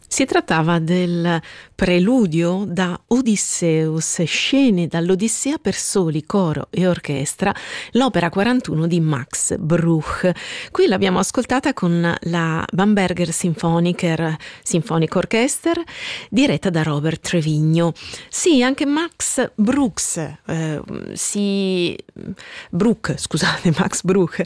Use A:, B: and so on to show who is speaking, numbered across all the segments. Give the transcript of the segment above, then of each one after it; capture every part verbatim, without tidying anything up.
A: Si trattava del preludio da Odysseus, scene dall'Odissea per soli, coro e orchestra, l'opera quarantuno di Max Bruch. Qui l'abbiamo ascoltata con la Bamberger Symphoniker Symphonic Orchestra, diretta da Robert Trevigno. Sì, anche Max Bruch, eh, si, Bruch, scusate, Max Bruch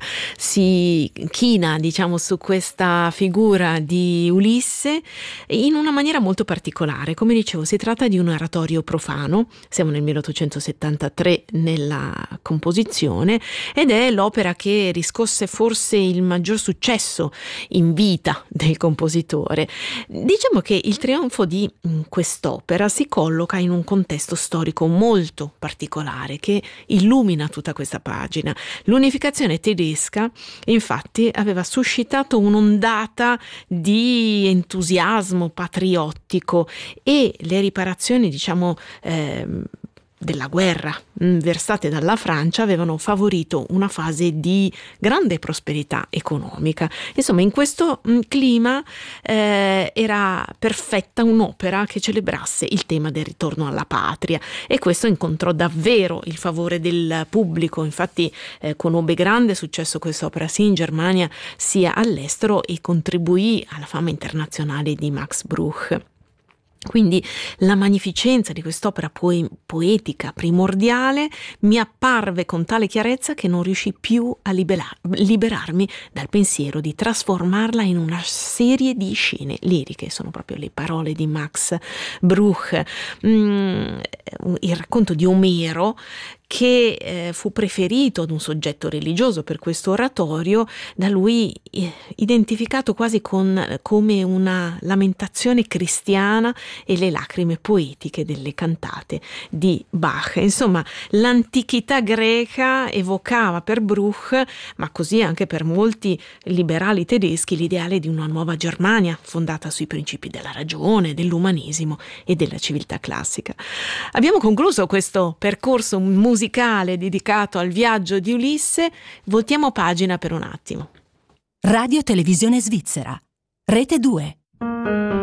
A: si china, diciamo, su questa figura di Ulisse in una maniera molto particolare. Come dicevo, si tratta di un oratorio profano, siamo nel milleottocentosettantatré nella composizione, ed è l'opera che riscosse forse il maggior successo in vita del compositore. Diciamo che il trionfo di quest'opera si colloca in un contesto storico molto particolare che illumina tutta questa pagina. L'unificazione tedesca, infatti, aveva suscitato un'ondata di entusiasmo patriottico e le riparazioni, diciamo, ehm, della guerra mh, versate dalla Francia avevano favorito una fase di grande prosperità economica. Insomma, in questo mh, clima eh, era perfetta un'opera che celebrasse il tema del ritorno alla patria, e questo incontrò davvero il favore del pubblico. Infatti eh, conobbe grande successo quest'opera sia in Germania sia all'estero e contribuì alla fama internazionale di Max Bruch. Quindi la magnificenza di quest'opera poe- poetica primordiale mi apparve con tale chiarezza che non riuscii più a libera- liberarmi dal pensiero di trasformarla in una serie di scene liriche. Sono proprio le parole di Max Bruch. Mm, il racconto di Omero, che eh, fu preferito ad un soggetto religioso per questo oratorio, da lui eh, identificato quasi con, come una lamentazione cristiana, e le lacrime poetiche delle cantate di Bach. Insomma, l'antichità greca evocava per Bruch, ma così anche per molti liberali tedeschi, l'ideale di una nuova Germania fondata sui principi della ragione, dell'umanesimo e della civiltà classica. Abbiamo concluso questo percorso musicale dedicato al viaggio di Ulisse. Voltiamo pagina per un attimo.
B: Radio Televisione Svizzera, Rete due.